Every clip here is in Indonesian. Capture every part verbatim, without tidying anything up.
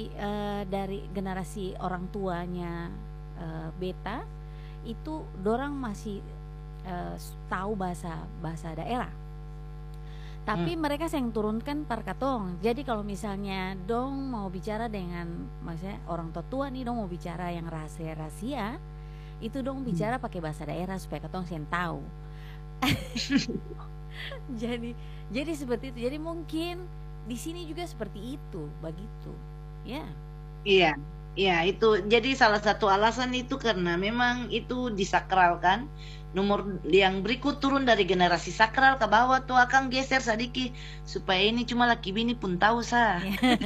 generasi eh, dari generasi orang tuanya eh, beta itu dorang masih eh, tahu bahasa bahasa daerah. Tapi Hmm. mereka yang turunkan par katong. Jadi kalau misalnya dong mau bicara dengan maksudnya orang tua tua nih, dong mau bicara yang rahasia-rahasia, itu dong Hmm. bicara pakai bahasa daerah supaya katong yang tahu. Jadi jadi seperti itu. Jadi mungkin di sini juga seperti itu, begitu. Ya. Iya, iya itu jadi salah satu alasan itu karena memang itu disakralkan. Nomor yang berikut turun dari generasi sakral ke bawah tuh akan geser sedikit supaya ini cuma laki bini pun tahu sah.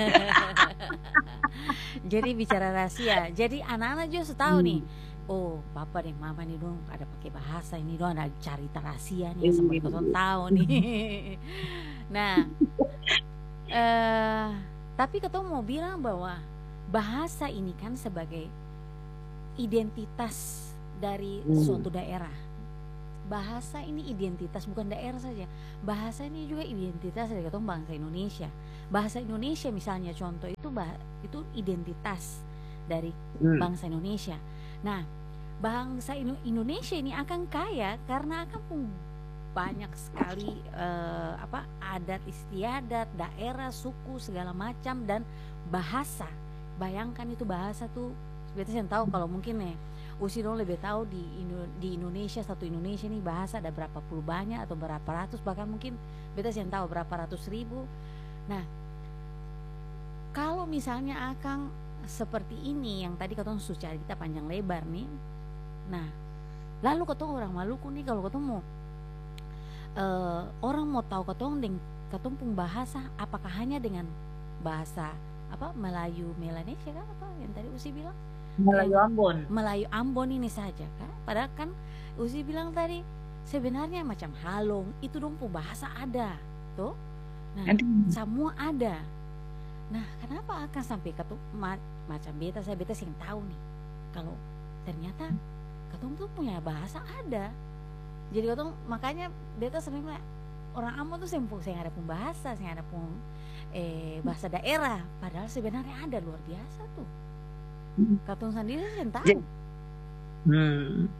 Jadi bicara rahasia. Jadi anak-anak juga tahu nih. Hmm. Oh, papa dan mama nih dong ada pakai bahasa ini dong, ada cerita rahasia nih yang sampai Iya. katong tahu nih. Nah, eh tapi katong mau bilang bahwa bahasa ini kan sebagai identitas dari Hmm. suatu daerah. Bahasa ini identitas bukan daerah saja. Bahasa ini juga identitas dari katong bangsa Indonesia. Bahasa Indonesia misalnya contoh itu bah, itu identitas dari Hmm. bangsa Indonesia. Nah, bangsa Indo- Indonesia ini akan kaya karena akan pun banyak sekali eh, apa adat istiadat, daerah, suku segala macam dan bahasa. Bayangkan itu bahasa tuh. Seperti saya tahu kalau mungkin nih Usi dong lebih tahu di Indo- di Indonesia, satu Indonesia nih bahasa ada berapa puluh banyak atau berapa ratus, bahkan mungkin beta yang tahu berapa ratus ribu. Nah, kalau misalnya akan seperti ini yang tadi katong sudah cerita panjang lebar nih. Nah, lalu katong orang Maluku nih kalau katong mau eh, orang mau tahu katong dengan katong pun bahasa, apakah hanya dengan bahasa apa Melayu Melanesia kan apa yang tadi Usi bilang? Melayu Yang Ambon. Melayu Ambon ini saja kan? Padahal kan Uzi bilang tadi sebenarnya macam Halong itu dong pu bahasa ada, tuh. Nah, Nanti semua ada. Nah, kenapa akan sampai ketu ma- macam beta saya beta sing tahu nih kalau ternyata katong tuh punya bahasa ada. Jadi katong makanya beta sering bilang, orang Ambon tuh sempung saya ada pun bahasa, saya ada pun eh, bahasa daerah. Padahal sebenarnya ada luar biasa tuh. Katong sendiri saya tahu. Jadi, hmm.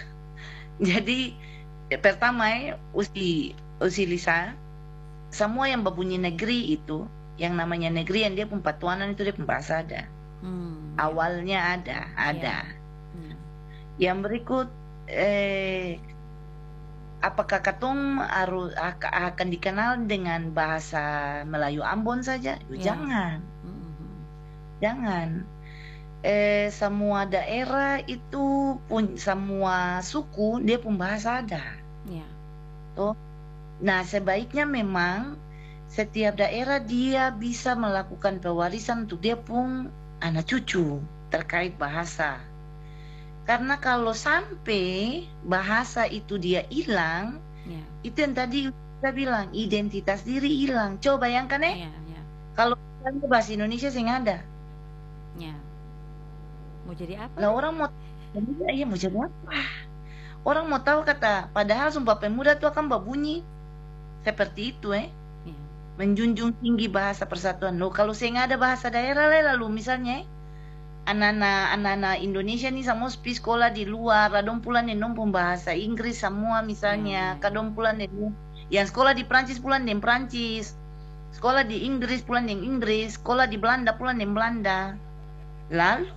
Jadi eh, pertama ya usi usi Lisa, semua yang berbunyi negeri itu, yang namanya negeri yang dia pun patuanan itu dia pun bahasa ada. Hmm, ya, Awalnya ada, ada. ya, ya. Yang berikut eh apakah katong harus ak- akan dikenal dengan bahasa Melayu Ambon saja? Yo, Ya. jangan, Mhm. jangan. Eh semua daerah itu pun semua suku dia pun bahasa ada. Ya. Tuh. Nah, sebaiknya memang setiap daerah dia bisa melakukan pewarisan untuk dia pun anak cucu terkait bahasa. Karena kalau sampai bahasa itu dia hilang, Ya. itu yang tadi kita bilang identitas diri hilang. Coba bayangkan eh, Ya, ya. kalau misalnya bahasa Indonesia sih nggak ada. Ya. Mau jadi apa? Lah orang mau iya mau jadi apa? Orang mau tahu kata, padahal Sumpah Pemuda itu akan berbunyi seperti itu eh. Ya. Menjunjung tinggi bahasa persatuan. Loh, kalau saya nggak ada bahasa daerah lah, lalu misalnya eh, anak-anak anak-anak Indonesia nih semua pi sekolah di luar, kadang pulang dengan bahasa Inggris semua misalnya, Ya, ya, ya. kadang pulang dengan yang sekolah di Prancis pulang dengan Prancis, sekolah di Inggris pulang dengan Inggris, sekolah di Belanda pulang dengan Belanda. Lalu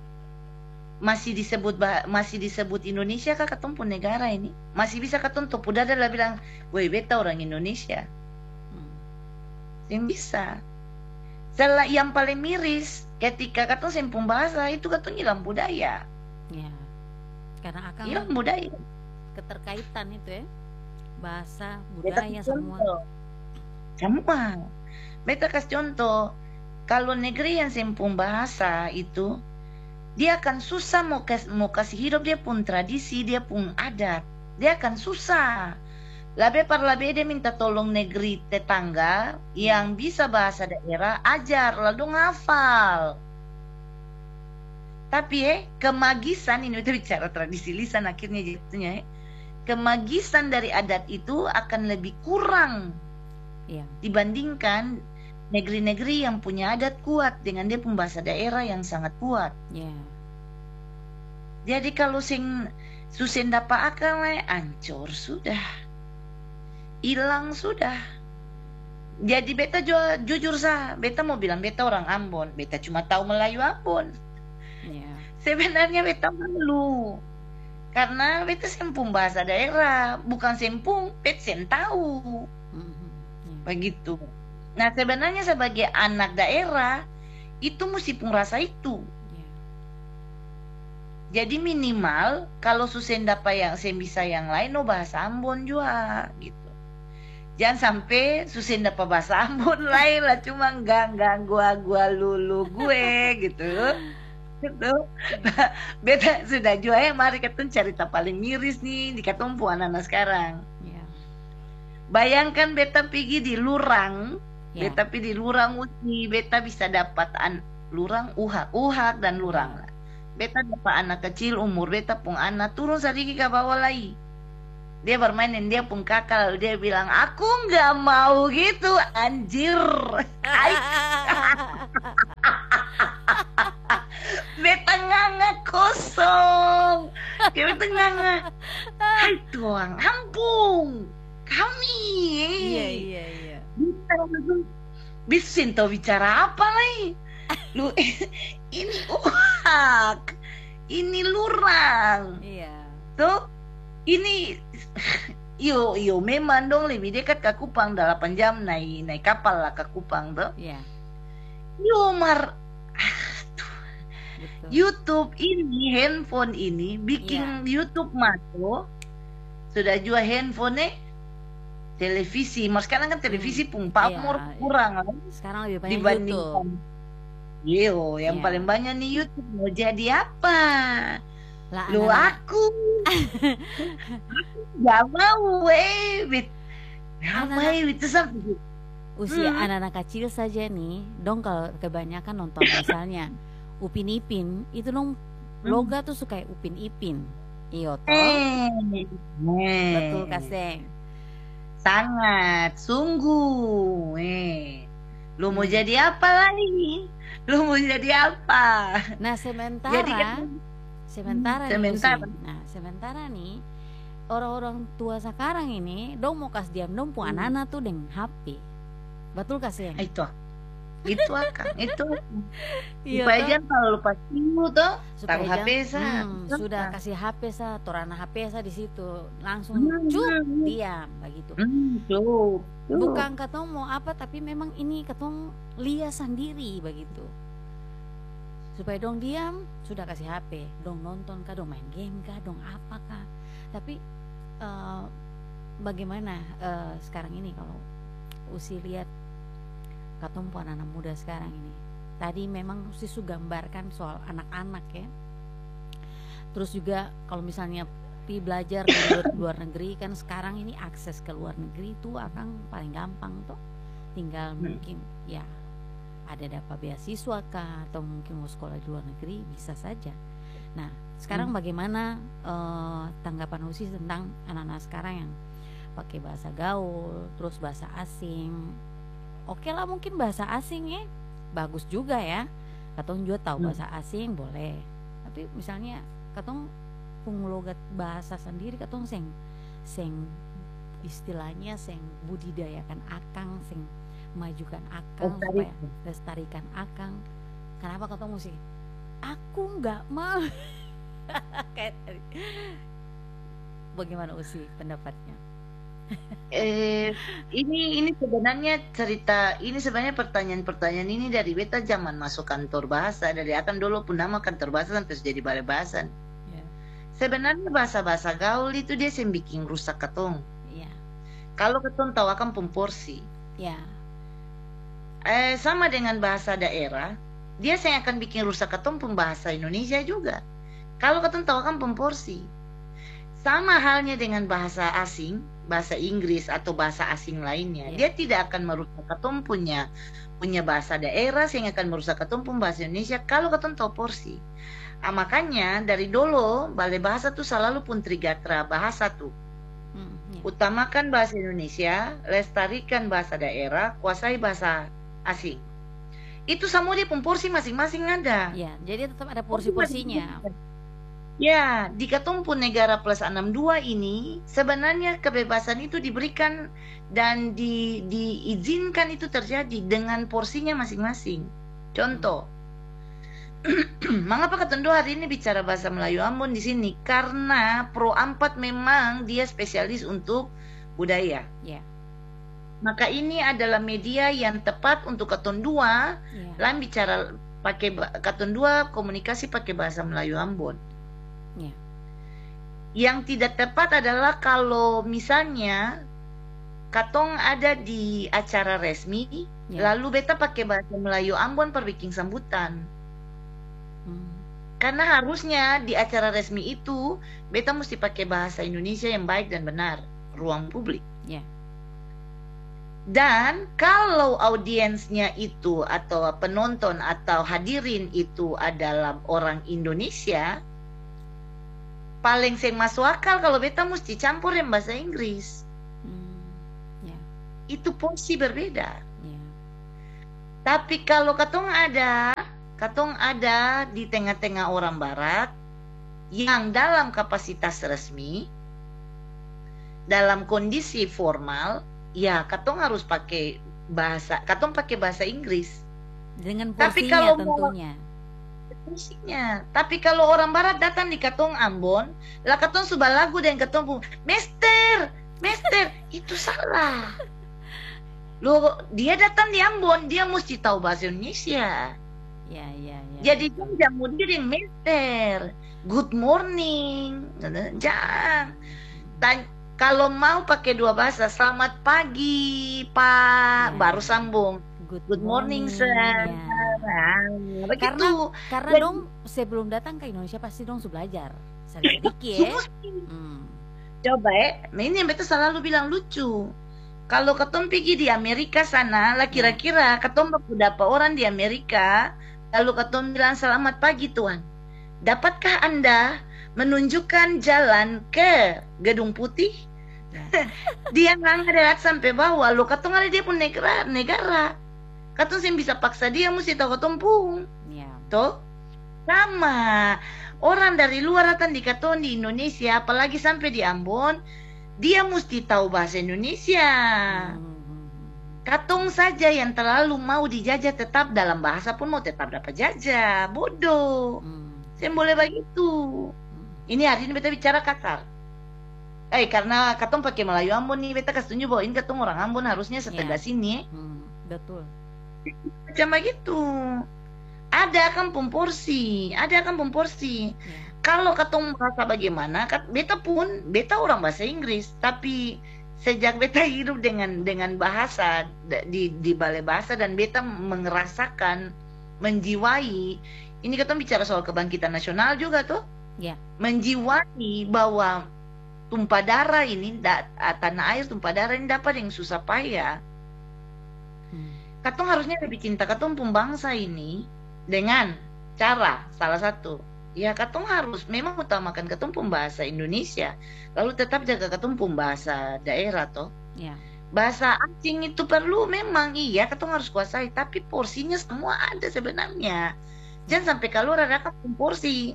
masih disebut bah- masih disebut Indonesia kah katong pun negara ini? Masih bisa katong topu dada lah bilang, "Woi, beta orang Indonesia." Hmm. Yang bisa. Setelah yang paling miris ketika katong sempung bahasa itu katong hilang budaya. Ya. Karena akan Hilang budaya. keterkaitan itu ya. Bahasa, Beta budaya kasih semua. contoh. Semua. Beta kasih contoh. Kalau negeri yang sempung bahasa itu, dia akan susah mau, kas, mau kasih hidup dia pun tradisi, dia pun adat. Dia akan susah. Labe par labe dia minta tolong negeri tetangga yang bisa bahasa daerah, ajar, lalu ngafal. Tapi eh, kemagisan, ini kita bicara tradisi lisan akhirnya jatuhnya eh, kemagisan dari adat itu akan lebih kurang Iya. dibandingkan negeri-negeri yang punya adat kuat dengan dia pun bahasa daerah yang sangat kuat. Ya. Jadi kalau sing susen dapat akal eh, ancur sudah, hilang sudah. Jadi beta ju- jujur sah, beta mau bilang beta orang Ambon, beta cuma tahu Melayu Ambon. Ya. Sebenarnya beta malu karena beta sempung bahasa daerah, bukan sempung, beta sen tahu. Mhm. Ya. Begitu. Nah sebenarnya sebagai anak daerah itu mesti pun rasa itu. Ya. Jadi minimal kalau susen dapat yang sen bisa yang lain no bahasa Ambon juga gitu. Jangan sampai susen dapat bahasa Ambon lain lah cuma enggak gua gua lulu gue gitu. Gitu. Beta sudah juga ya mari kita cerita paling miris nih di katumpu anak-anak sekarang. Ya. Bayangkan beta pergi di lurang, Ya. beta pergi di lurang uji, beta bisa dapat an lurang uhak, uhak dan lurang lah. Beta dapat anak kecil umur beta pun anak turun sedikit ke bawah lagi. Dia bermain dan dia pun kakak lalu dia bilang aku nggak mau gitu anjir. Ai, beta nganga kosong. Dia beta nganga. Hai tuang, ampun. Kami. Iya, iya, iya. Bisa langsung bisa tahu bicara apa lagi. Lu ini uhak. Ini lurang. Iya. Tuh ini yo yo memang dong lebih dekat ke Kupang delapan jam naik naik kapal lah ke Kupang tuh. Iya. Yo mar aduh. Betul. YouTube ini handphone ini bikin YouTube mato sudah jual handphone televisi. Mas sekarang kan televisi pun pamor Iya. kurang lah Sekarang lebih banyak dibandingkan. YouTube. Yo, yang Iya. paling banyak nih YouTube mau jadi apa? Lah Lu anak-anak- aku gak mau weh Bit. Gak mau Anak-anak- itu sampai usia Hmm. anak-anak kecil saja nih, dong kalau kebanyakan nonton misalnya Upin Ipin, itu dong loga tuh suka Upin Ipin. Iyo toh. eh, eh, Betul Kaseng. sangat sungguh eh. Lu mau Hmm. jadi apa lagi? Lu mau jadi apa? Nah, sementara Jadi kan sementara Hmm, nih, sementara. Usi. Nah, sementara nih orang-orang tua sekarang ini dong mau kas diam dong pu Hmm. anak-anak tuh dengan H P. Betul Kaseng? itu itu akan itu Iya supaya toh? jangan kalau lupa dulu tuh Supaya taruh H P jangan- sa hmm, sudah kasih H P sa, torana H P sa di situ langsung Hmm, cuk hmm. diam begitu. hmm, tuh, tuh. Bukan katong mau apa tapi memang ini katong lihat sendiri begitu. Supaya dong diam sudah kasih H P, dong nonton kah, dong main game kah, dong apa kah. Tapi eh, bagaimana eh, sekarang ini kalau Usi lihat katong pu anak-anak muda sekarang ini. Tadi memang Usi su gambarkan soal anak-anak ya. Terus juga kalau misalnya pi belajar di luar, luar negeri kan sekarang ini akses ke luar negeri itu akan paling gampang tuh. Tinggal Hmm. mungkin ya ada dapat beasiswa kah atau mungkin mau sekolah di luar negeri bisa saja. Nah, sekarang bagaimana eh, tanggapan Usi tentang anak-anak sekarang yang pakai bahasa gaul, terus bahasa asing? Oke lah mungkin bahasa asing ya bagus juga ya. Katong juga tahu Hmm. bahasa asing boleh. Tapi misalnya katong penglogat bahasa sendiri katong seng seng istilahnya seng budidayakan akang, seng majukan akang supaya Lestarikan. lestarikan akang. Kenapa katong mesti aku nggak mau kayak tadi. Bagaimana Usi pendapatnya? eh ini ini sebenarnya cerita ini sebenarnya pertanyaan-pertanyaan ini dari beta zaman masuk kantor bahasa, dari akan dulu pun nama kantor bahasa sampai jadi balai bahasa. Ya, Sebenarnya bahasa-bahasa gaul itu dia yang bikin rusak katong. ya, Kalau katong tahu akan pemporsi, ya, eh sama dengan bahasa daerah, dia yang akan bikin rusak katong pembahasa Indonesia juga. Kalau katong tahu akan pemporsi, sama halnya dengan bahasa asing, bahasa Inggris atau bahasa asing lainnya, Ya. dia tidak akan merusak katong punya punya bahasa daerah, sehingga akan merusak katong pun bahasa Indonesia kalau katong tahu porsi. Ah, makanya dari dulu balai bahasa tuh selalu pun trigatra bahasa tuh. hmm, ya, Utamakan bahasa Indonesia, lestarikan bahasa daerah, kuasai bahasa asing. Itu semua dia pun porsi masing-masing ada. Ya, jadi tetap ada porsi-porsinya. Ya, di katong pun negara plus enam puluh dua ini sebenarnya kebebasan itu diberikan dan di, diizinkan itu terjadi dengan porsinya masing-masing. Contoh, mengapa katong dua hari ini bicara bahasa Melayu Ambon di sini? Karena Pro Ampat memang dia spesialis untuk budaya. Ya. Maka ini adalah media yang tepat untuk katong dua Ya. lain bicara pakai katong dua komunikasi pakai bahasa Melayu Ambon. Ya. Yang tidak tepat adalah kalau misalnya katong ada di acara resmi, Ya. lalu beta pakai bahasa Melayu Ambon per bikin sambutan. Hmm. Karena harusnya di acara resmi itu beta mesti pakai bahasa Indonesia yang baik dan benar, ruang publik. Ya. Dan kalau audiensnya itu atau penonton atau hadirin itu adalah orang Indonesia, paling sing masuk akal kalau beta mesti campur yang bahasa Inggris. Hmm. Ya. Itu porsi berbeda. Ya. Tapi kalau katong ada, katong ada di tengah-tengah orang barat yang dalam kapasitas resmi, dalam kondisi formal, ya katong harus pakai bahasa, katong pakai bahasa Inggris. Dengan Tapi porsinya kalau mau- tentunya. Porsinya. Tapi kalau orang barat datang di katong Ambon, lah katong subah lagu dan katong pun, Mister, Mister, itu salah. Lo dia datang di Ambon, dia mesti tahu bahasa Indonesia. Ya, ya, ya. Jadi jangan mau dia Mister, good morning, jangan. Dan kalau mau pakai dua bahasa, selamat pagi Pak, Ya. baru sambung. Good, Good morning, sir. Ya. Nah, begitu. Karena karena Dan- dong sebelum datang ke Indonesia pasti dong sudah belajar sedikit ya. Mesti. Hmm. Coba ya, ini yang beta selalu bilang lucu. Kalau ketong pergi di Amerika sana, lah kira-kira ketong beberapa orang di Amerika, lalu ketong bilang selamat pagi Tuan. Dapatkah Anda menunjukkan jalan ke Gedung Putih? Dia nggak ada sampai bawah, lo ketong ada dia pun negara, negara. Katong sih bisa paksa dia mesti tahu ketong pun. Ya. Toh sama orang dari luar datang di katong di Indonesia, apalagi sampai di Ambon, dia mesti tahu bahasa Indonesia. Hmm. Katong saja yang terlalu mau dijajah tetap dalam bahasa pun mau tetap dapat jajah, bodoh. Hmm. Saya boleh begitu. Ini hari ini beta bicara kasar. Eh karena katong pakai Melayu Ambon nih, beta kasih tunjuk bahwa ini katong orang Ambon harusnya setegas ini. Hmm. Betul. Macam begitu. Ada kan porsi, ada kan porsi. Ya. Kalau katong bahasa bagaimana, kat- beta pun, beta orang bahasa Inggris, tapi sejak beta hidup dengan dengan bahasa da- di di balai bahasa dan beta mengerasakan, menjiwai, ini katong bicara soal kebangkitan nasional juga tuh, Ya. menjiwai bahwa tumpah darah ini, da, tanah air tumpah darah ini dapat yang susah payah. Hmm. Katong harusnya lebih cinta katong pun bangsa ini dengan cara salah satu, ya katong harus memang utamakan katong pun bahasa Indonesia, lalu tetap jaga katong pun bahasa daerah toh. Ya. Bahasa asing itu perlu memang, iya katong harus kuasai, tapi porsinya semua ada sebenarnya. Jangan sampai kalau ada kan porsi.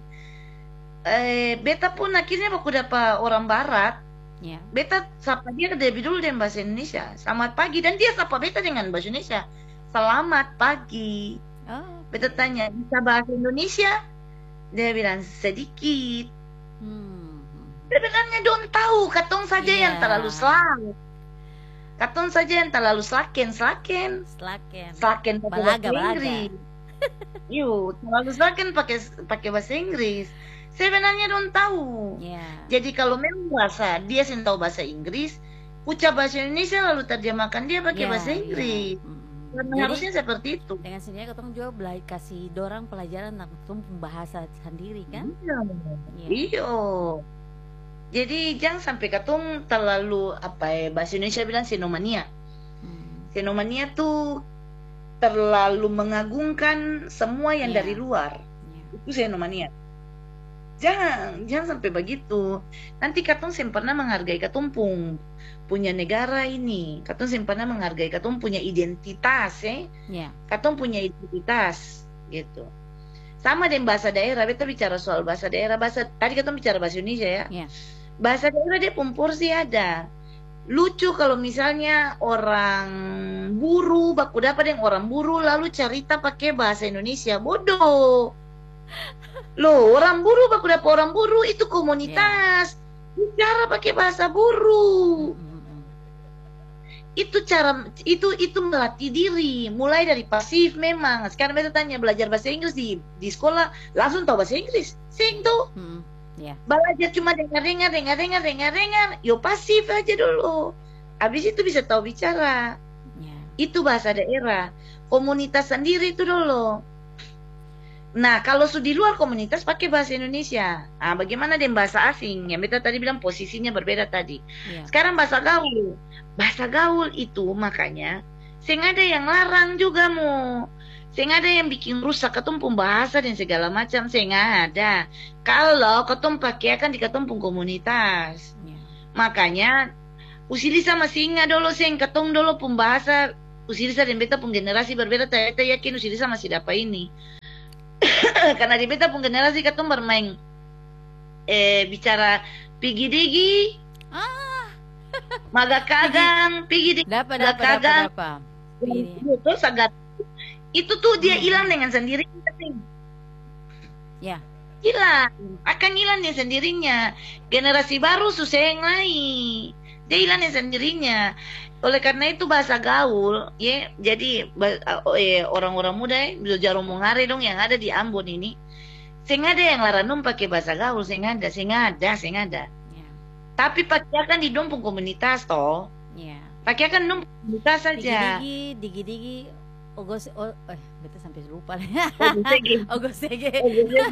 Eh, beta pun akhirnya aku dapat orang barat, Ya. beta sapa dia lebih dulu dengan bahasa Indonesia, selamat pagi, dan dia sapa beta dengan bahasa Indonesia, selamat pagi. Oh. Beta tanya, bisa bahasa Indonesia? Dia bilang sedikit. Hmm. Sebenarnya don't tahu, katong saja Iya. yang terlalu slang. Katong saja yang terlalu slaken, slaken, Slaken. slaken pakai Balaga, bahasa balaga. Inggris. Yuk, terlalu slaken pakai pakai bahasa Inggris. Sebenarnya don't tahu. Ya. Jadi kalau memang bahasa dia sih tahu bahasa Inggris, ucap bahasa Indonesia lalu terjemahkan dia pakai Ya, bahasa ya. Inggris. Hmm. Karena Jadi harusnya seperti itu. dengan sendirinya ketemu juga belajar kasih dorang pelajaran tentang ketemu bahasa sendiri kan? Iya. Iya. Iya. Jadi jangan sampai katong terlalu apa ya bahasa Indonesia bilang xenomania. Hmm. Xenomania tuh terlalu mengagungkan semua yang Iya. dari luar. Ya. Itu xenomania. Jangan, jangan sampai begitu. Nanti katong sempurna menghargai katong pung punya negara ini. Katong sempurna menghargai katong punya identitas, eh. Ya. Katong punya identitas, gitu. Sama dengan bahasa daerah. Beta bicara soal bahasa daerah. Bahasa tadi katong bicara bahasa Indonesia ya. Ya. Bahasa daerah dia pun porsi ada. Lucu kalau misalnya orang buru baku dapat dengan orang buru lalu cerita pakai bahasa Indonesia. Bodoh. Loh, orang buru baku dapat orang buru itu komunitas. Bicara pakai bahasa buru. Mm-mm. Itu cara itu itu melatih diri, mulai dari pasif memang. Sekarang beta tanya belajar bahasa Inggris di di sekolah, langsung tahu bahasa Inggris. Sing tuh. Mm-mm. Ya. Belajar cuma dengar-dengar, dengar-dengar, dengar-dengar. Yo pasif aja dulu. Habis itu bisa tahu bicara. Ya. Itu bahasa daerah. Komunitas sendiri itu dulu. Nah, kalau sudah di luar komunitas pakai bahasa Indonesia. Nah, bagaimana dengan bahasa asing? Yang beta tadi bilang posisinya berbeda tadi. Ya. Sekarang bahasa gaul. Bahasa gaul itu makanya sing ada yang larang juga mu. Sing ada yang bikin rusak ketong pun bahasa dan segala macam sing ada. Kalau ketong pakai akan di ketong pun komunitas. Ya. Makanya usilisa masih ingat dulu sing ketong dulu pun bahasa usilisa dan beta pun generasi berbeda. Saya yakin usilisa masih dapat ini. Karena di beta pun generasi ketong bermain eh bicara pigi digi, Ah, maga kadang, pigi digi, dapat maga dapat dapat kadang, dapat. Ini. itu sagat. Itu tuh dia Hmm. hilang dengan sendirinya. Ya. Hilang, akan hilang dengan sendirinya. Generasi baru susah yang lain. Dia hilang dengan sendirinya. Oleh karena itu bahasa gaul, ya, jadi ba- eh, orang-orang muda ya, belajar ngare dong yang ada di Ambon ini. Sing ada yang laranum pakai bahasa gaul, sing ada, sing ada, sing ada. Ya. Tapi pakai akan di dompung komunitas toh. Ya. Pakai akan dompung komunitas saja. Digi-digi, digi-digi, ogos, oh, eh, beta sampai lupa. Ogosege. Ogosege. Ogosege.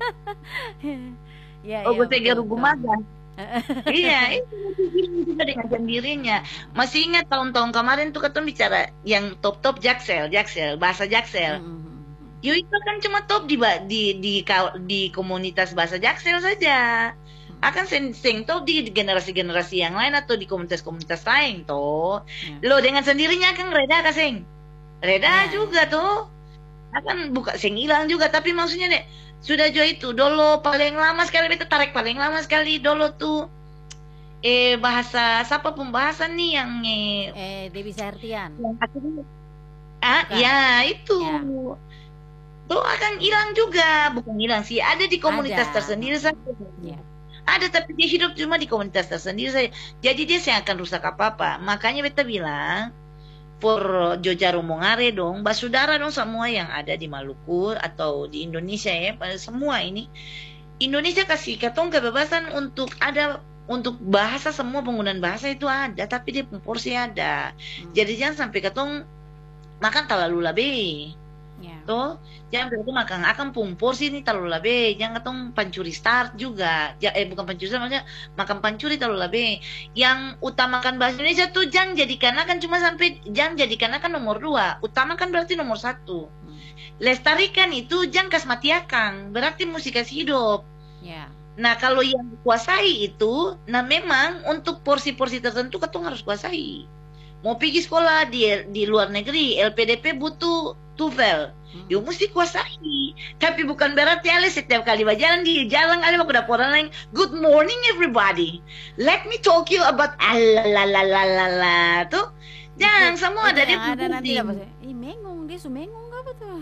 Ya, ya, Ogosege betul, betul. Rugumaga. Iya, itu juga dengan sendirinya. Masih ingat tahun-tahun kemarin tuh ketemu bicara yang top-top Jaksel, Jaksel, bahasa Jaksel. Mm-mm. Yo itu kan cuma top di ba- di di kau- di komunitas bahasa Jaksel saja. Akan sing, sing top di generasi-generasi yang lain atau di komunitas-komunitas lain toh. Ya. Lo dengan sendirinya kan reda kasing. Reda Ya. juga tuh. Akan buka sing hilang juga tapi maksudnya deh sudah jo itu dulu paling lama sekali beta tarik paling lama sekali dulu tuh eh bahasa siapa pembahasan nih yang eh, Eh, Dewi Sartian. yang akhirnya ah Bukan. ya itu Ya. tuh akan hilang juga bukan hilang sih ada di komunitas Ada. tersendiri saja Ya. ada tapi dia hidup cuma di komunitas tersendiri saja jadi dia yang akan rusak apa apa makanya beta bilang for Jojaro Mongare dong, basudara dong semua yang ada di Maluku atau di Indonesia ya, pada semua ini. Indonesia kasih katong kebebasan untuk ada untuk bahasa semua penggunaan bahasa itu ada, tapi dia porsi ada. Hmm. Jadi jangan sampai katong makan terlalu lebih. Ya. Tuh, jangan berarti makan akan pun porsi ini terlalu lebih. Jangan katong pancuri start juga. Ja, eh bukan pancuri start, maksudnya makan pancuri terlalu lebih. Yang utamakan bahasa Indonesia tuh jangan jadikan akan cuma sampai jangan jadikan akan nomor dua. Utamakan berarti nomor satu. Hmm. Lestarikan itu jangan kasmatiakan. Berarti musik kasih hidup. Ya. Nah kalau yang kuasai itu, nah memang untuk porsi-porsi tertentu katong harus kuasai. Mau pergi sekolah di di luar negeri, L P D P butuh TOEFL. Hmm. Yo mesti kuasai. Tapi bukan berarti ale setiap kali berjalan di jalan ale aku dapat orang lain. Good morning everybody. Let me talk you about alalalalala tuh. Jangan Itu- semua itu ada dia yang ada nanti penting. apa sih? Ih, mengung dia sumengung apa tuh?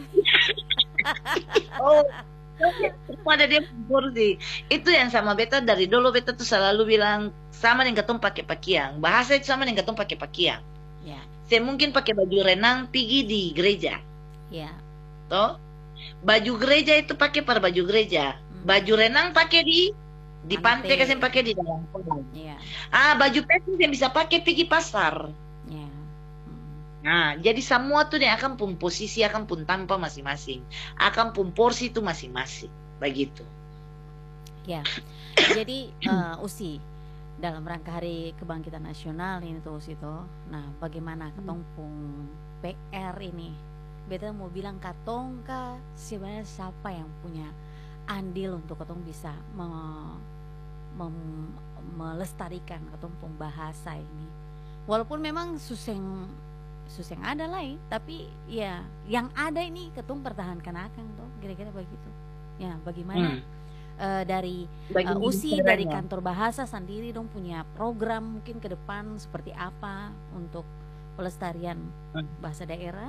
Oh, semua ada dia porsi. Itu yang sama beta dari dulu beta tuh selalu bilang sama dengan ketong pakai pakaian. Bahasa itu sama dengan ketong pakai pakaian. Ya. Saya mungkin pakai baju renang pergi di gereja. Ya. Toh, baju gereja itu pakai pada baju gereja. Hmm. Baju renang pakai di di Pantai. pantai kasih pakai di dalam kolam. Ya. Ah, baju pesen yang bisa pakai pergi pasar. Ya. Hmm. Nah, jadi semua tuh yang akan pun posisi akan pun tanpa masing-masing, akan pun porsi itu masing-masing, begitu. Ya. Jadi eh, Usi dalam rangka Hari Kebangkitan Nasional ini tuh Usi tuh. Nah, bagaimana ketong pung P R ini? Beta mau bilang katong kah sebenarnya siapa yang punya andil untuk katong bisa me- mem- melestarikan katong pung bahasa ini. Walaupun memang suseng suseng ada lah ya, tapi ya yang ada ini katong pertahankan akan tuh kira-kira begitu. Ya, bagaimana Hmm. eh, dari Bagi eh, U S I, dari caranya. kantor bahasa sendiri dong punya program mungkin ke depan seperti apa untuk pelestarian Hmm. bahasa daerah?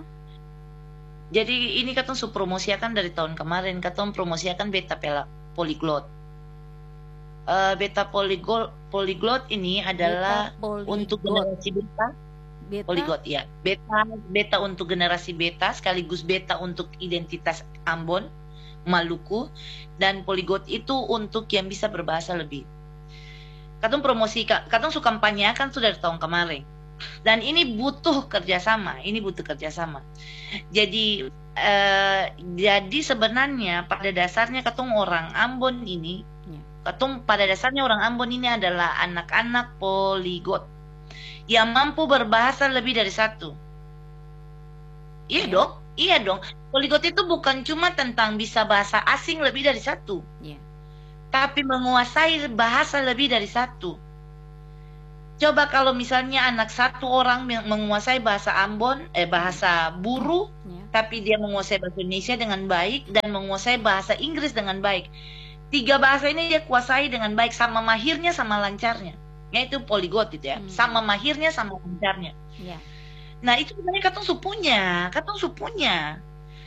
Jadi ini katong su promosiakan dari tahun kemarin, katong promosiakan beta pela polyglot. Eh, beta polyglot polyglot ini adalah Beta untuk polyglot. generasi beta. Beta Polyglot ya. Beta beta untuk generasi beta, sekaligus beta untuk identitas Ambon, Maluku, dan polyglot itu untuk yang bisa berbahasa lebih. Katong promosi, katong su kampanyekan sudah dari tahun kemarin. Dan ini butuh kerjasama, ini butuh kerjasama. Jadi eh, jadi sebenarnya pada dasarnya katong orang Ambon ini, Ya. katong pada dasarnya orang Ambon ini adalah anak-anak polyglot yang mampu berbahasa lebih dari satu. Iya Ya. dong, iya dong. Polyglot itu bukan cuma tentang bisa bahasa asing lebih dari satu, Ya. tapi menguasai bahasa lebih dari satu. Coba kalau misalnya anak satu orang yang menguasai bahasa Ambon, eh bahasa Buru, Ya. tapi dia menguasai bahasa Indonesia dengan baik dan menguasai bahasa Inggris dengan baik. Tiga bahasa ini dia kuasai dengan baik, sama mahirnya sama lancarnya. Yaitu polyglot itu ya, Hmm. sama mahirnya sama lancarnya. Ya. Nah itu sebenarnya katong su punya, katong su punya.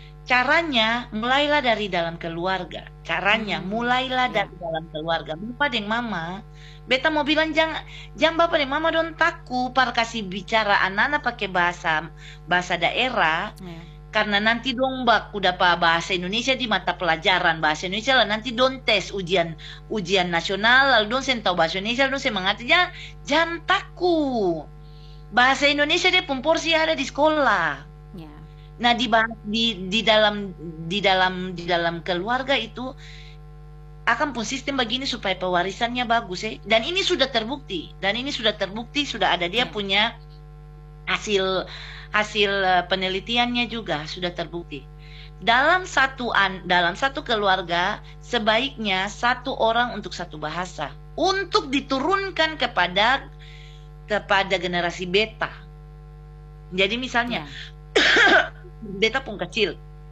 Caranya mulailah dari dalam keluarga. Caranya Hmm, mulailah ya. dari dalam keluarga. Bapak dan mama, beta mau bilang jangan, jangan bapak dan mama don taku par kasih bicara anak-anak pakai bahasa bahasa daerah. Ya. Karena nanti dong bak udah pa bahasa Indonesia di mata pelajaran bahasa Indonesia lah, nanti don tes ujian ujian nasional lalu don sen tahu bahasa Indonesia don sen mengerti. Jangan, jangan taku. Bahasa Indonesia dia pun porsi ada di sekolah. Ya. Nah di ba- di di dalam di dalam di dalam keluarga itu akan pun sistem begini supaya pewarisannya bagus ya. Dan ini sudah terbukti. Dan ini sudah terbukti, sudah ada dia Ya. punya hasil hasil eh, penelitiannya juga sudah terbukti. Dalam satu an dalam satu keluarga sebaiknya satu orang untuk satu bahasa untuk diturunkan kepada kepada generasi beta. Jadi misalnya Ya. beta pun kecil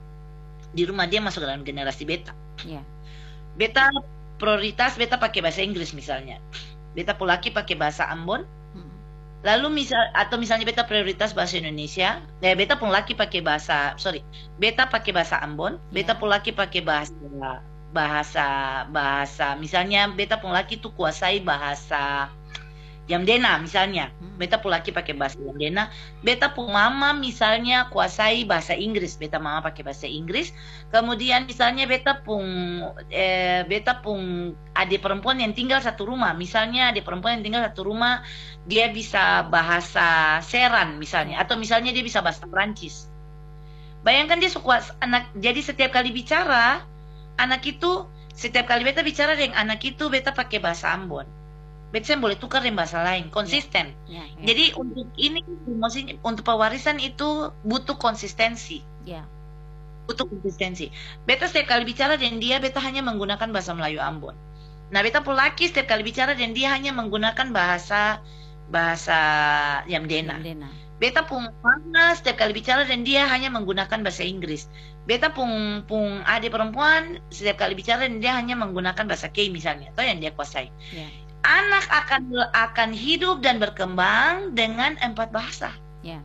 di rumah dia masuk dalam generasi beta. Ya. Beta prioritas beta pakai bahasa Inggris misalnya. Beta pun laki pakai bahasa Ambon. Hmm. Lalu misal atau misalnya beta prioritas bahasa Indonesia, eh beta pun laki pakai bahasa sorry, beta pakai bahasa Ambon, beta Ya. pun laki pakai bahasa bahasa bahasa misalnya beta pun laki tuh kuasai bahasa Yamdena misalnya, Hmm. beta pun laki pakai bahasa Yamdena, beta pun mama misalnya kuasai bahasa Inggris, beta mama pakai bahasa Inggris, kemudian misalnya beta pun eh, beta pun adik perempuan yang tinggal satu rumah, misalnya adik perempuan yang tinggal satu rumah dia bisa bahasa Seran misalnya, atau misalnya dia bisa bahasa Perancis. Bayangkan dia suka anak, jadi setiap kali bicara anak itu, setiap kali beta bicara dengan anak itu beta pakai bahasa Ambon. Beta boleh tukar dengan bahasa lain, konsisten. Ya. Ya. Jadi untuk ini maksudnya untuk pewarisan itu butuh konsistensi, Ya. butuh konsistensi. Beta setiap kali bicara dengan dia beta hanya menggunakan bahasa Melayu Ambon. Nah beta pun laki setiap kali bicara dengan dia hanya menggunakan bahasa bahasa Yamdena. Yamdena. Beta pun mama setiap kali bicara dan dia hanya menggunakan bahasa Inggris. Beta pun pun adik perempuan setiap kali bicara dan dia hanya menggunakan bahasa K misalnya, atau yang dia kuasai. Ya. Anak akan akan hidup dan berkembang dengan empat bahasa. Ya.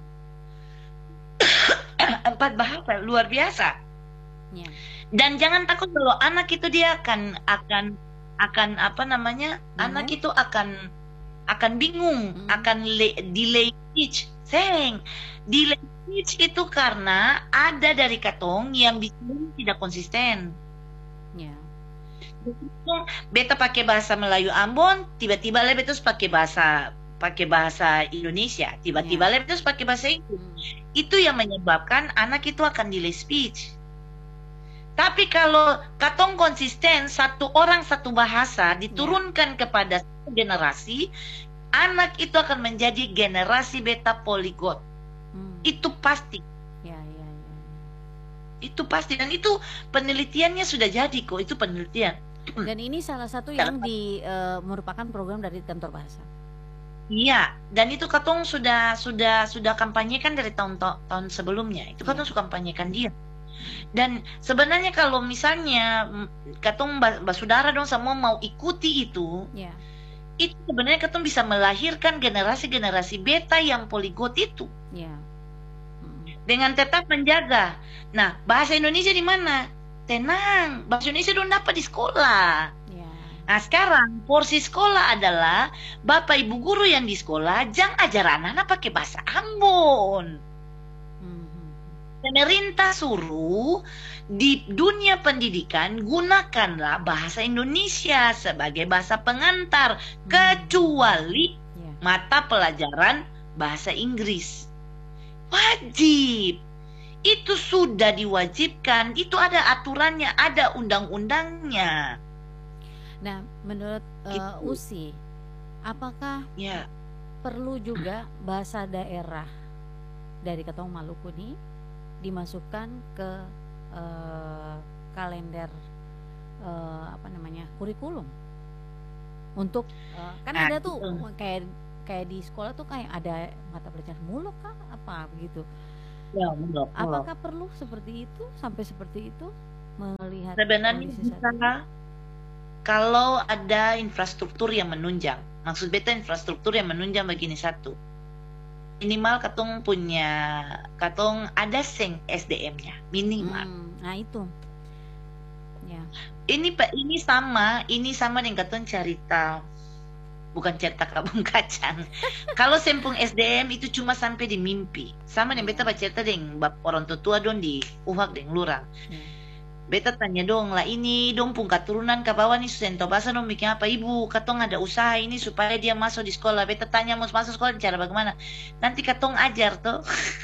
Empat bahasa luar biasa. Ya. Dan jangan takut kalau anak itu dia akan akan akan apa namanya? Bingung? Anak itu akan akan bingung, Hmm. akan le- delay speech. Seng, delay speech itu karena ada dari katong yang bicara tidak konsisten. Ya. Beta pakai bahasa Melayu Ambon, tiba-tiba le terus pakai bahasa pakai bahasa Indonesia, tiba-tiba le terus pakai bahasa Inggris. Hmm. Itu yang menyebabkan anak itu akan delay speech. Tapi kalau katong konsisten satu orang satu bahasa diturunkan kepada satu generasi, anak itu akan menjadi generasi beta polyglot. Hmm. Itu pasti. Ya. Ya. Ya. Itu pasti, dan itu penelitiannya sudah jadi kok, itu penelitian. Dan ini salah satu yang di uh, merupakan program dari kantor bahasa. Iya, dan itu katong sudah sudah sudah kampanyekan dari tahun tahun sebelumnya. Itu katong sudah kampanyekan dia. Dan sebenarnya kalau misalnya katong basudara dong semua mau ikuti itu, yeah. itu sebenarnya katong bisa melahirkan generasi-generasi beta yang poligot itu. Yeah. Hmm. Dengan tetap menjaga. Nah, bahasa Indonesia di mana? Tenang, bahasa Indonesia dong dapat di sekolah. Nah sekarang porsi sekolah adalah bapak ibu guru yang di sekolah jangan ajar anak-anak pakai bahasa Ambon. Mm-hmm. Pemerintah suruh di dunia pendidikan gunakanlah bahasa Indonesia sebagai bahasa pengantar, mm-hmm. kecuali yeah. mata pelajaran bahasa Inggris. Wajib. Itu sudah diwajibkan, itu ada aturannya, ada undang-undangnya. Nah, menurut uh, U S I, apakah ya. perlu juga bahasa daerah dari Katong Maluku ini dimasukkan ke uh, kalender uh, apa namanya kurikulum untuk uh, kan nah, ada tuh itu. kayak kayak di sekolah tuh kayak ada mata pelajaran mulok kah apa begitu? Ya, mulok. Apakah mulok. perlu seperti itu sampai seperti itu melihat sebenarnya bisa kalau ada infrastruktur yang menunjang. Maksud beta infrastruktur yang menunjang begini satu. Minimal katong punya, katong ada seng S D M-nya minimal. Hmm, nah itu. Ya. Ini ini sama, ini sama dengan katong cerita. Bukan cerita kabung kacang. Kalau sempung S D M itu cuma sampai di mimpi. Sama dengan beta bercerita dengan orang tua dong di Uhak dengan Lurang. Ya. Beta tanya dong lah ini dong pun keturunan ke bawah nih sento bahasa dong bikin apa ibu katong ada usaha ini supaya dia masuk di sekolah. Beta tanya mau masuk sekolah cara bagaimana nanti katong ajar tuh.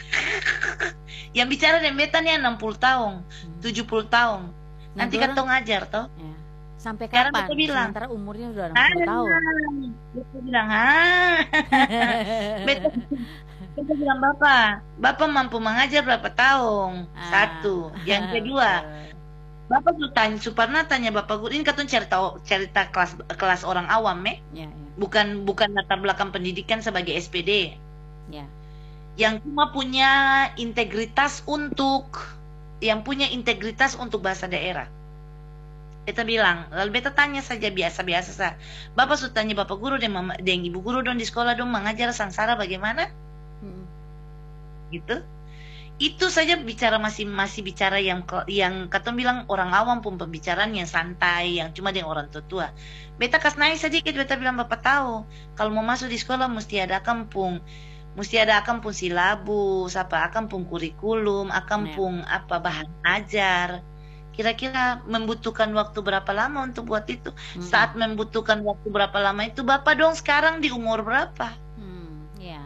Yang bicara dengan beta nih enam puluh tahun tujuh puluh tahun nanti nah, katong ajar tuh ya. Sampai kapan? Beta bilang sementara umurnya sudah enam puluh tahun. Beta bilang ah beta, beta bilang bapak bapak mampu mengajar berapa tahun ah. Satu yang kedua Bapak tuh tanya, Suparna tanya Bapak guru, ini katanya cerita cerita kelas kelas orang awam, eh? Ya, ya. Bukan bukan latar belakang pendidikan sebagai S P D. Ya. Yang cuma punya integritas untuk yang punya integritas untuk bahasa daerah. Beta bilang, lalu beta tanya saja biasa-biasa saja. Bapak sudah tanya Bapak guru dan mama dan Ibu guru dong di sekolah dong mengajar sangsara bagaimana? Hmm. Gitu. Itu saja bicara masih masih bicara yang yang katong bilang orang awam pun pembicaraan yang santai yang cuma dengan orang tua-tua. Beta kas naik sedikit beta bilang bapak tahu kalau mau masuk di sekolah mesti ada kampung mesti ada kampung silabus apa kampung kurikulum kampung ya. Apa bahan ajar. Kira-kira membutuhkan waktu berapa lama untuk buat itu? Hmm. Saat membutuhkan waktu berapa lama itu bapak dong sekarang di umur berapa? Hmm, ya.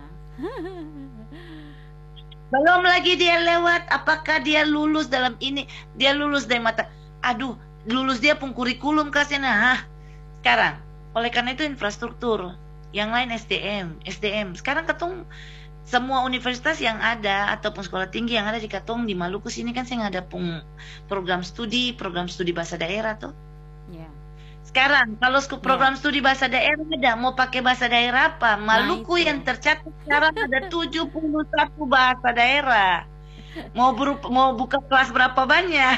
Belum lagi dia lewat, apakah dia lulus dalam ini, dia lulus dari mata, aduh, lulus dia pun kurikulum kasihnya, nah, sekarang, oleh karena itu infrastruktur, yang lain S D M, S D M, sekarang katong semua universitas yang ada ataupun sekolah tinggi yang ada di Katong di Maluku sini kan saya ada pun program studi, program studi bahasa daerah tuh. Yeah. Sekarang kalau program yeah. studi bahasa daerah ada mau pakai bahasa daerah apa? Maluku nah, yang tercatat sekarang ada tujuh puluh satu bahasa daerah. Mau berupa, mau buka kelas berapa banyak?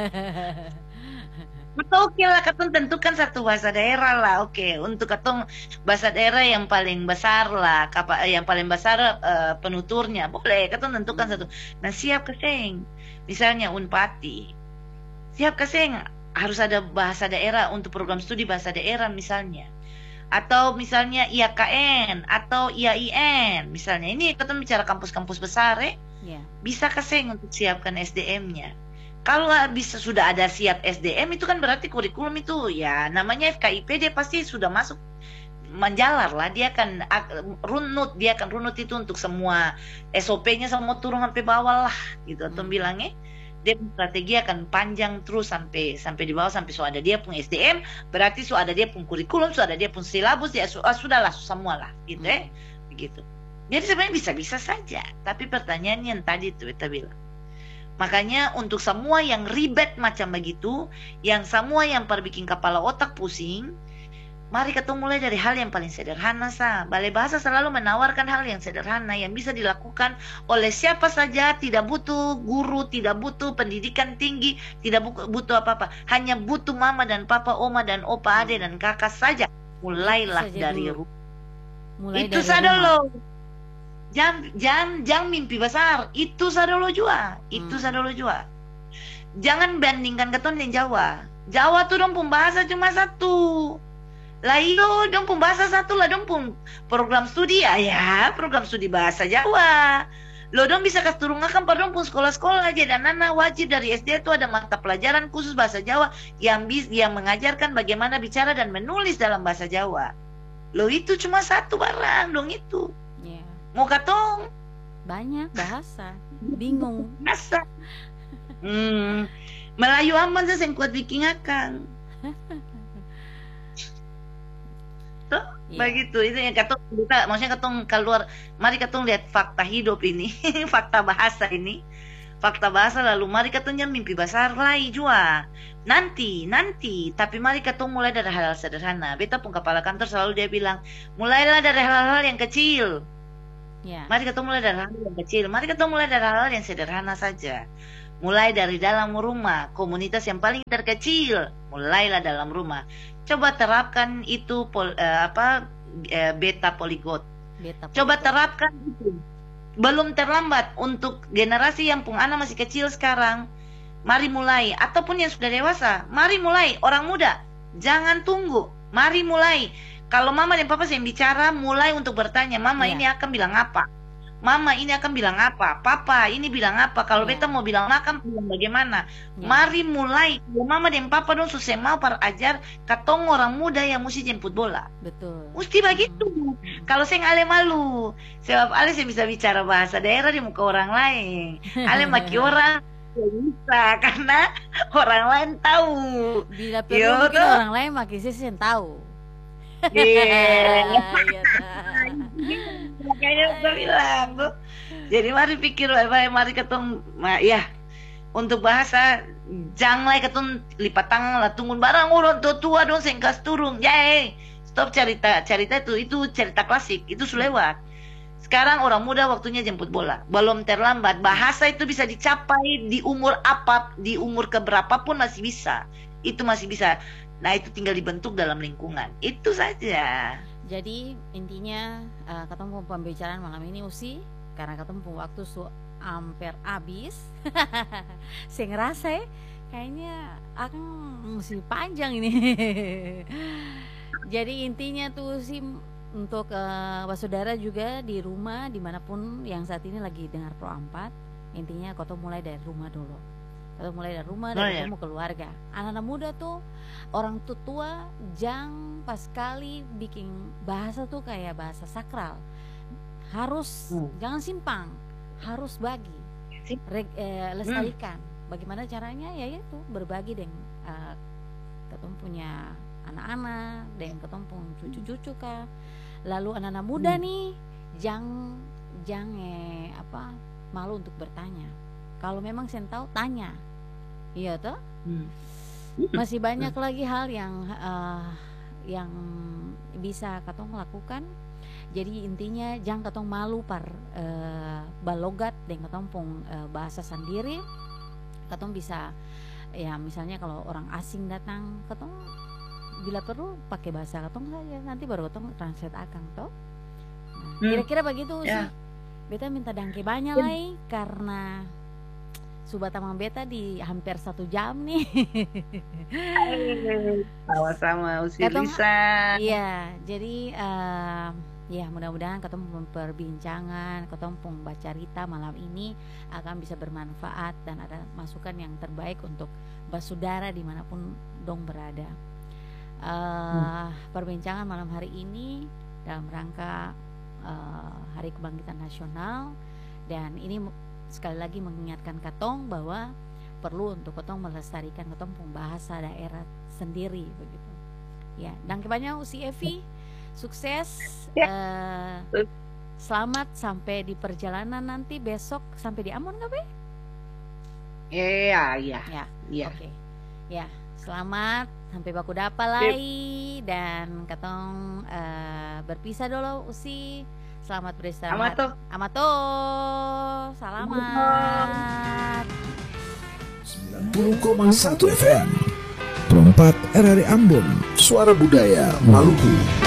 Atau oke lah katong tentukan satu bahasa daerah lah. Oke, untuk katong bahasa daerah yang paling besar lah, yang paling besar uh, penuturnya. Boleh katong tentukan satu. Nah, siap keseng. Misalnya Unpati. Siap keseng. Harus ada bahasa daerah untuk program studi bahasa daerah misalnya. Atau misalnya I A K N atau I A I N misalnya. Ini kita bicara kampus-kampus besar eh. Yeah. Bisa keseng untuk siapkan S D M-nya. Kalau bisa sudah ada siap S D M itu kan berarti kurikulum itu ya namanya F K I P dia pasti sudah masuk menjalar lah. Dia akan runut, dia akan runut itu untuk semua S O P-nya semua turun sampai bawah lah gitu. Atau hmm. bilangnya dia strategi akan panjang terus sampai sampai di bawah sampai so ada dia pun S D M berarti so ada dia pun kurikulum so ada dia pun silabus ya so, ah, sudahlah semua lah gitu hmm. eh begitu. Jadi sebenarnya bisa-bisa saja tapi pertanyaannya yang tadi tuh kita bilang Makanya untuk semua yang ribet macam begitu, yang semua yang perbikin kepala otak pusing, mari kita mulai dari hal yang paling sederhana sah. Balai Bahasa selalu menawarkan hal yang sederhana yang bisa dilakukan oleh siapa saja, tidak butuh guru, tidak butuh pendidikan tinggi, tidak butuh apa-apa. Hanya butuh mama dan papa, oma dan opa, ade dan kakak saja. Mulailah Saja dari dulu. rumah. Mulai Itu dari saja rumah. loh. Jangan, jangan, jangan mimpi besar. Itu saja lo jua. Itu Hmm. saja lo jua. Jangan bandingkan keton dengan Jawa. Jawa tuh dong pembahasa cuma satu. Lah iyo dong pembahasa satu lah dong pun program studi ya, ya program studi bahasa Jawa. Lo dong bisa kasturungakan pada dong pun sekolah-sekolah aja dan anak wajib dari S D itu ada mata pelajaran khusus bahasa Jawa yang bis, yang mengajarkan bagaimana bicara dan menulis dalam bahasa Jawa. Lo itu cuma satu barang dong itu. Yeah. Mau katong Banyak bahasa, bingung. bahasa. Hmm, Melayu aman saya yang kuat bikin akang. Tuh, Iya. begitu itu yang katong kita, maksudnya katong keluar, mari katong lihat fakta hidup ini, fakta bahasa ini, fakta bahasa lalu mari katong jangan mimpi besar lagi jua. Nanti, nanti, tapi mari katong mulai dari hal-hal sederhana. Beta pun kepala kantor selalu dia bilang, mulailah dari hal-hal yang kecil. Ya. Mari kita mulai dari hal yang kecil. Mari kita mulai dari hal yang sederhana saja. Mulai dari dalam rumah, komunitas yang paling terkecil. Mulailah dalam rumah. Coba terapkan itu pol, eh, apa eh, beta poligot. Beta Coba poligot. terapkan itu. Belum terlambat untuk generasi yang pun anak masih kecil sekarang. Mari mulai. Ataupun yang sudah dewasa, mari mulai. Orang muda, jangan tunggu. Mari mulai. Kalau mama dan papa yang bicara, mulai untuk bertanya, mama Iya. ini akan bilang apa? Mama ini akan bilang apa? Papa ini bilang apa? Kalau Iya. beta mau bilang makan, bilang bagaimana? Ya. Mari mulai. Kalau mama dan papa dong susah mau para ajar, katong orang muda yang mesti jemput bola. Betul. Mesti begitu. Hmm. Kalau saya ale malu, sebab ale saya bisa bicara bahasa daerah di muka orang lain. Ale maki orang saya bisa karena orang lain tahu. Bila perlu Yo, mungkin tuh. orang lain makin sih yang tahu. Iya. Iya, Kak. Makanya aku bilang tuh. Jadi mari pikir baik-baik, mari ketong ma- ya untuk bahasa jangan ketong lipat tangan lah tunggu barang orang tua tua dong sengkas turun. Yay. Stop cerita cerita itu itu cerita klasik itu sudah lewat. Sekarang orang muda waktunya jemput bola. Belum terlambat. Bahasa itu bisa dicapai di umur apa, di umur keberapa pun masih bisa. Itu masih bisa. Nah, itu tinggal dibentuk dalam lingkungan. Itu saja. Jadi intinya uh, ketemu pembicaraan malam ini Usi karena ketemu waktu su hampir habis. Saya ngerasa ya kayaknya akan mesti panjang ini. Jadi intinya tuh sih untuk uh, saudara juga di rumah dimanapun yang saat ini lagi dengar Pro empat, intinya kau tuh mulai dari rumah dulu. Kau mulai dari rumah, Oh, dari ya. rumah keluarga. Anak-anak muda tuh orang tua jangan pas kali bikin bahasa tuh kayak bahasa sakral. Harus Hmm. jangan simpang, harus bagi, Sim- Reg- eh, lestarikan. Bagaimana caranya? Ya itu berbagi dengan uh, ketemu punya anak-anak, dengan ketemu punya cucu-cucu kah. Lalu anak-anak muda Hmm. nih, jangan jangan eh, apa malu untuk bertanya. Kalau memang saya tahu tanya, iya toh. Hmm. Masih banyak lagi hal yang uh, yang bisa katong lakukan. Jadi intinya jangan katong malu par uh, balogat dengan katong pung uh, bahasa sendiri. Katong bisa ya misalnya kalau orang asing datang, katong bila perlu pakai bahasa katong saja, nanti baru katong translate akang toh. Nah, Hmm. kira-kira begitu Ya. sih. Beta minta dangke banyak lagi karena Subat Tamang Beta di hampir satu jam nih. Sama-sama Usi Katong- Risa. Iya, jadi eh, ya mudah-mudahan ketemu perbincangan, ketemu baca cerita malam ini akan bisa bermanfaat dan ada masukan yang terbaik untuk basudara dimanapun dong berada. Eh, Perbincangan malam hari ini dalam rangka eh, Hari Kebangkitan Nasional dan ini mu- sekali lagi mengingatkan katong bahwa perlu untuk katong melestarikan katong pung bahasa daerah sendiri begitu. Ya, dan kebanyakan Usi Evi sukses. Ya. eh, selamat sampai di perjalanan nanti besok sampai di Ambon nggak Be? Iya, iya. Ya, Iya. oke. Ya, selamat sampai baku dapa lagi dan katong eh, berpisah dulu Usi. Selamat beristirahat. Amato. Amato. Selamat. sembilan puluh koma satu F M Perempat R R I Ambon, Suara Budaya Maluku.